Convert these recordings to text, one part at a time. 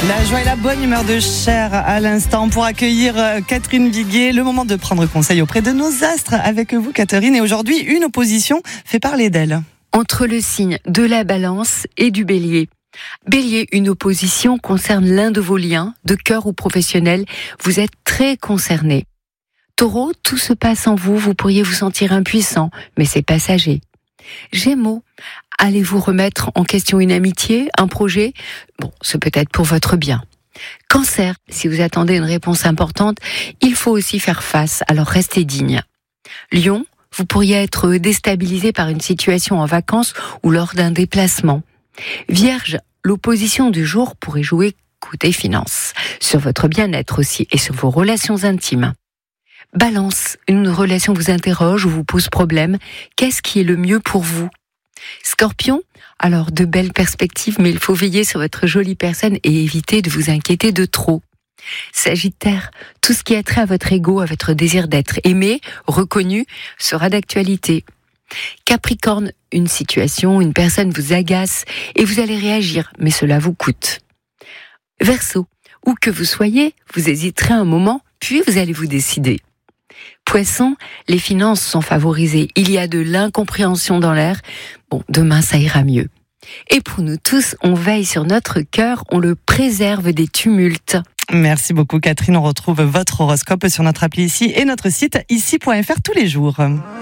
La joie et la bonne humeur de Cher à l'instant pour accueillir Catherine Viguier. Le moment de prendre conseil auprès de nos astres avec vous, Catherine. Et aujourd'hui, une opposition fait parler d'elle. Entre le signe de la Balance et du Bélier. Bélier, une opposition concerne l'un de vos liens, de cœur ou professionnel. Vous êtes très concerné. Taureau, tout se passe en vous. Vous pourriez vous sentir impuissant, mais c'est passager. Gémeaux, allez-vous remettre en question une amitié, un projet ? Bon, c'est peut-être pour votre bien. Cancer, si vous attendez une réponse importante, il faut aussi faire face, alors restez digne. Lion, vous pourriez être déstabilisé par une situation en vacances ou lors d'un déplacement. Vierge, l'opposition du jour pourrait jouer côté finance, sur votre bien-être aussi et sur vos relations intimes. Balance, une relation vous interroge ou vous pose problème. Qu'est-ce qui est le mieux pour vous ? Scorpion, alors de belles perspectives, mais il faut veiller sur votre jolie personne et éviter de vous inquiéter de trop. Sagittaire, tout ce qui a trait à votre ego, à votre désir d'être aimé, reconnu, sera d'actualité. Capricorne, une situation, une personne vous agace et vous allez réagir, mais cela vous coûte. Verseau, où que vous soyez, vous hésiterez un moment, puis vous allez vous décider. Poisson, les finances sont favorisées. Il y a de l'incompréhension dans l'air. Bon, demain, ça ira mieux. Et pour nous tous, on veille sur notre cœur, on le préserve des tumultes. Merci beaucoup, Catherine. On retrouve votre horoscope sur notre appli ici et notre site ici.fr tous les jours.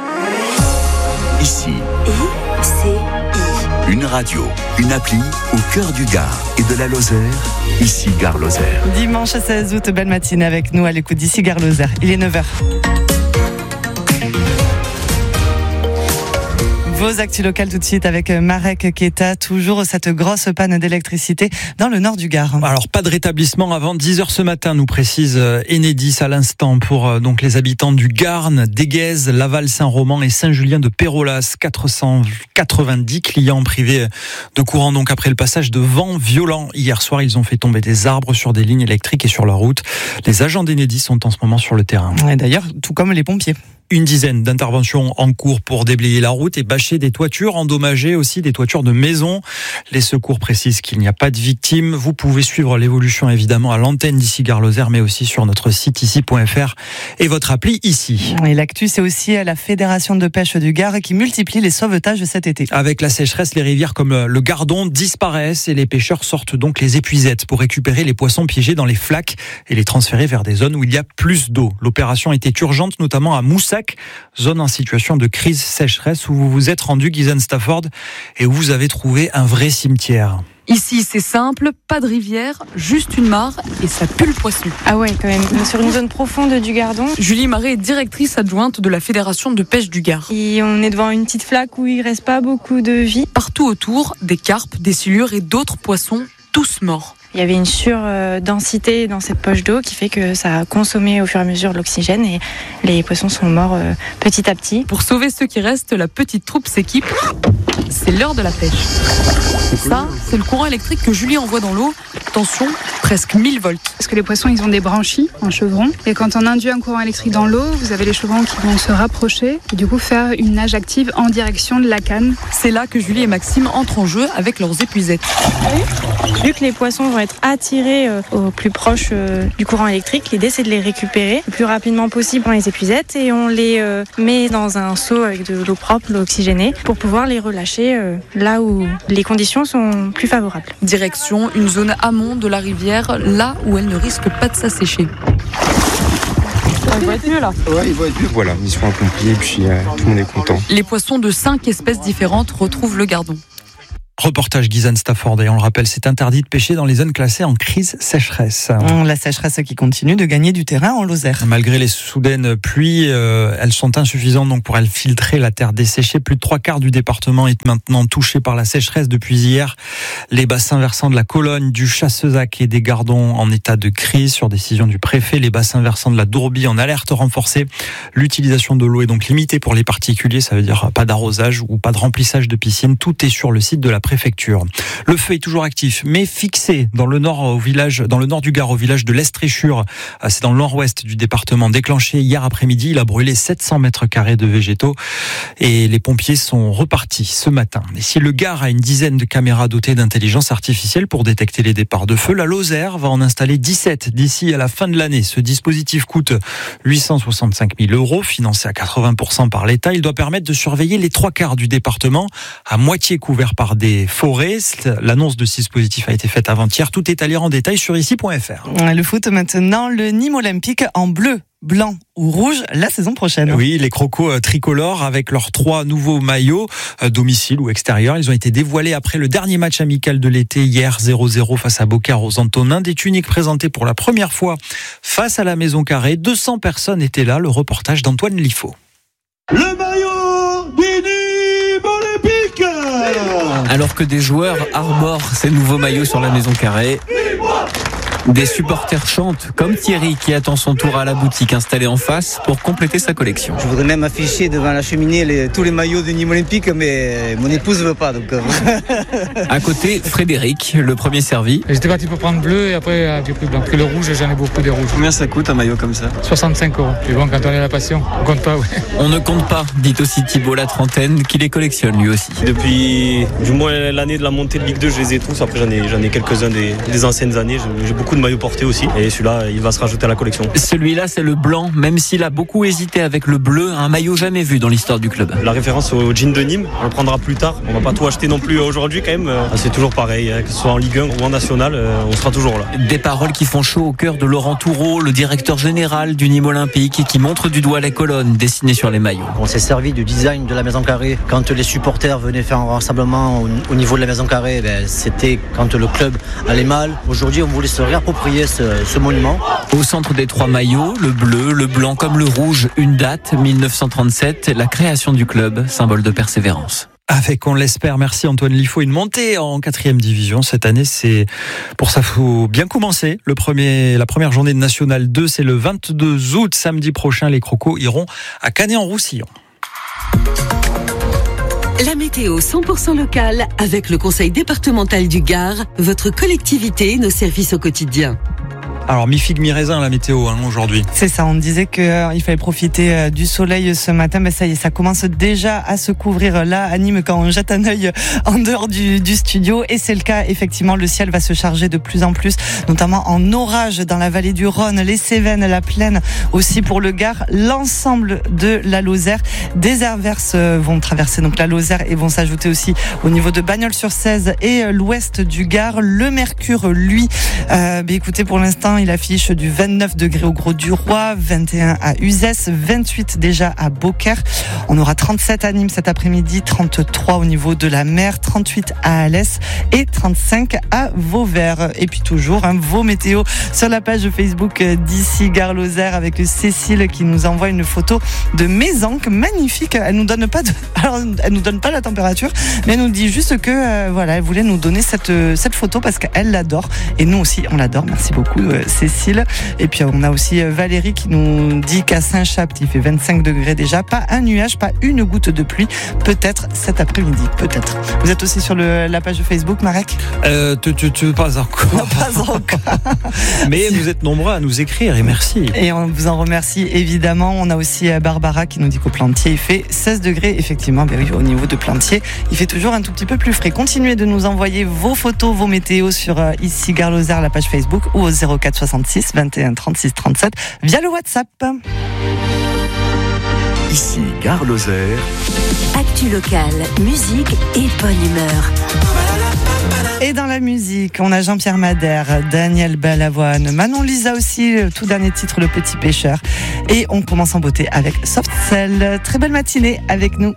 Ici. Une radio, une appli au cœur du Gard et de la Lozère. Ici Gare Lozère. Dimanche 16 août, belle matinée avec nous à l'écoute d'ici Gare Lozère. Il est 9h. Vos actus locales tout de suite avec Marek Keta. Toujours cette grosse panne d'électricité dans le nord du Gard. Alors pas de rétablissement avant 10h ce matin, nous précise Enedis à l'instant pour donc les habitants du Garn, d'Éguez, Laval, Saint-Roman et Saint-Julien de Pérolas. 490 clients privés de courant donc après le passage de vents violents. Hier soir, ils ont fait tomber des arbres sur des lignes électriques et sur la route. Les agents d'Enedis sont en ce moment sur le terrain. Et d'ailleurs, tout comme les pompiers. Une dizaine d'interventions en cours pour déblayer la route et bâcher des toitures, endommager aussi des toitures de maisons. Les secours précisent qu'il n'y a pas de victimes. Vous pouvez suivre l'évolution évidemment à l'antenne d'ici Gare Lozère, mais aussi sur notre site ici.fr et votre appli ici. Et l'actu, c'est aussi la Fédération de pêche du Gard qui multiplie les sauvetages cet été. Avec la sécheresse, les rivières comme le Gardon disparaissent et les pêcheurs sortent donc les épuisettes pour récupérer les poissons piégés dans les flaques et les transférer vers des zones où il y a plus d'eau. L'opération était urgente, notamment à Moussac, zone en situation de crise sécheresse où vous vous êtes rendu, Guysen Stafford, et où vous avez trouvé un vrai cimetière. Ici, c'est simple, pas de rivière, juste une mare et ça pue le poisson. Ah ouais, quand même. Sur une zone profonde du Gardon. Julie Marais est directrice adjointe de la Fédération de pêche du Gard. Et on est devant une petite flaque où il reste pas beaucoup de vie. Partout autour, des carpes, des silures et d'autres poissons, tous morts. Il y avait une surdensité dans cette poche d'eau qui fait que ça a consommé au fur et à mesure l'oxygène et les poissons sont morts petit à petit. Pour sauver ceux qui restent, la petite troupe s'équipe. C'est l'heure de la pêche. Ça, c'est le courant électrique que Julie envoie dans l'eau. Tension, presque 1000 volts. Parce que les poissons, ils ont des branchies en chevrons. Et quand on induit un courant électrique dans l'eau, vous avez les chevrons qui vont se rapprocher et du coup faire une nage active en direction de la canne. C'est là que Julie et Maxime entrent en jeu avec leurs épuisettes. Vu que les poissons vont être attirés au plus proche du courant électrique, l'idée c'est de les récupérer le plus rapidement possible dans les épuisettes et on les met dans un seau avec de l'eau propre, l'eau oxygénée, pour pouvoir les relâcher là où les conditions sont plus favorables. Direction une zone amont de la rivière, là où elle ne risque pas de s'assécher. Ils vont être mieux là. Ouais, ils vont être mieux. Voilà, mission accomplie et puis tout le monde est content. Les poissons de 5 espèces différentes retrouvent le Gardon. Reportage Guysen Stafford, et on le rappelle, c'est interdit de pêcher dans les zones classées en crise sécheresse. La sécheresse qui continue de gagner du terrain en Lozère. Malgré les soudaines pluies, elles sont insuffisantes donc pour filtrer la terre desséchée. Plus de 3/4 du département est maintenant touché par la sécheresse depuis hier. Les bassins versants de la Cologne, du Chassezac et des Gardons en état de crise sur décision du préfet. Les bassins versants de la Dourbie en alerte renforcée. L'utilisation de l'eau est donc limitée pour les particuliers. Ça veut dire pas d'arrosage ou pas de remplissage de piscine. Tout est sur le site de la préfecture. Le feu est toujours actif, mais fixé dans le nord du Gard, au village de l'Estréchure. C'est dans le nord-ouest du département. Déclenché hier après-midi, il a brûlé 700 mètres carrés de végétaux et les pompiers sont repartis ce matin. Et si le Gard a une dizaine de caméras dotées d'intelligence artificielle pour détecter les départs de feu, la Lozère va en installer 17 d'ici à la fin de l'année. Ce dispositif coûte 865 000 €, financé à 80% par l'État. Il doit permettre de surveiller les 3/4 du département, à moitié couvert par des forêts. L'annonce de ce dispositif a été faite avant-hier. Tout est à lire en détail sur ici.fr. Le foot maintenant, le Nîmes Olympique en bleu, blanc ou rouge la saison prochaine. Oui, les crocos tricolores avec leurs 3 nouveaux maillots, domicile ou extérieur. Ils ont été dévoilés après le dernier match amical de l'été hier, 0-0 face à Beaucaire aux Antonins. Des tuniques présentées pour la première fois face à la Maison Carrée. 200 personnes étaient là. Le reportage d'Antoine Liffaut. Le maillot du Nîmes Olympique. Alors que des joueurs arborent ces nouveaux maillots sur la Maison Carrée, des supporters chantent, comme Thierry qui attend son tour à la boutique installée en face pour compléter sa collection. Je voudrais même afficher devant la cheminée tous les maillots du Nîmes Olympique, mais mon épouse ne veut pas. Donc... À côté, Frédéric, le premier servi. J'étais parti pour prendre bleu et après j'ai pris blanc. Parce que le rouge, j'en ai beaucoup des rouges. Combien ça coûte un maillot comme ça ? 65 €. Et bon, quand on a la passion, on compte pas. Ouais. On ne compte pas, dit aussi Thibault, la trentaine, qui les collectionne lui aussi. Depuis du moins l'année de la montée de Ligue 2, je les ai tous. Après, j'en ai quelques-uns des anciennes années. J'ai beaucoup de maillots portés aussi. Et celui-là, il va se rajouter à la collection. Celui-là, c'est le blanc, même s'il a beaucoup hésité avec le bleu, un maillot jamais vu dans l'histoire du club. La référence au jean de Nîmes, on le prendra plus tard. On va pas tout acheter non plus aujourd'hui quand même. C'est toujours pareil, que ce soit en Ligue 1 ou en National, on sera toujours là. Des paroles qui font chaud au cœur de Laurent Toureau, le directeur général du Nîmes Olympique, et qui montre du doigt les colonnes dessinées sur les maillots. On s'est servi du design de la Maison Carrée. Quand les supporters venaient faire un rassemblement au niveau de la Maison Carrée, c'était quand le club allait mal. Aujourd'hui, on voulait se réapproprier ce monument. Au centre des 3 maillots, le bleu, le blanc comme le rouge, une date, 1937, la création du club, symbole de persévérance. Avec, on l'espère, merci Antoine Liffaut, une montée en 4e division cette année. C'est pour ça, faut bien commencer. La première journée de National 2, c'est le 22 août, samedi prochain. Les crocos iront à Canet-en-Roussillon. La météo 100% locale avec le Conseil départemental du Gard, votre collectivité, nos services au quotidien. Alors, mi-figue, mi-raisin, la météo, aujourd'hui. C'est ça, on disait qu'il fallait profiter du soleil ce matin. Ça y est, ça commence déjà à se couvrir là à Nîmes quand on jette un œil en dehors du studio. Et c'est le cas, effectivement, le ciel va se charger de plus en plus, notamment en orage dans la vallée du Rhône, les Cévennes, la Plaine aussi pour le Gard, l'ensemble de la Lozère. Des averses vont traverser donc la Lozère et vont s'ajouter aussi au niveau de Bagnols-sur-Cèze et l'ouest du Gard. Le mercure, lui, écoutez, pour l'instant, il affiche du 29 degrés au Gros-du-Roi, 21 à Uzès, 28 déjà à Beaucaire. On aura 37 à Nîmes cet après-midi, 33 au niveau de la mer, 38 à Alès et 35 à Vauvert. Et puis toujours vos météos sur la page Facebook d'ici Gare Lozère avec Cécile qui nous envoie une photo de mésanque magnifique. Elle nous donne pas elle nous donne pas la température, mais elle nous dit juste que elle voulait nous donner cette photo parce qu'elle l'adore et nous aussi on l'adore. Merci beaucoup Cécile. Et puis on a aussi Valérie qui nous dit qu'à Saint-Chapt il fait 25 degrés déjà, pas un nuage, pas une goutte de pluie, peut-être cet après-midi, peut-être. Vous êtes aussi sur la page de Facebook, Marek ? Pas encore. Non, pas encore. Mais vous êtes nombreux à nous écrire et merci. Et on vous en remercie évidemment. On a aussi Barbara qui nous dit qu'au Plantier il fait 16 degrés. Effectivement, oui, au niveau de Plantier, il fait toujours un tout petit peu plus frais. Continuez de nous envoyer vos photos, vos météos sur ici Gare Lozère, la page Facebook, ou au 04 66 21 36 37 via le WhatsApp. Ici Gare Lozère. Actu locale, musique et bonne humeur. Et dans la musique, on a Jean-Pierre Madère, Daniel Balavoine, Manon Lisa aussi, le tout dernier titre, Le Petit Pêcheur. Et on commence en beauté avec Soft Cell. Très belle matinée avec nous.